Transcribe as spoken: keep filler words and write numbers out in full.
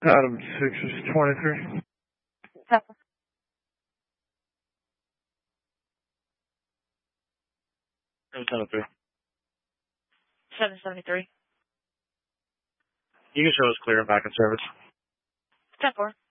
Adam six is twenty-three. ten four. seven seventy-three. seven seventy-three. You can show us clear and back in service. ten four.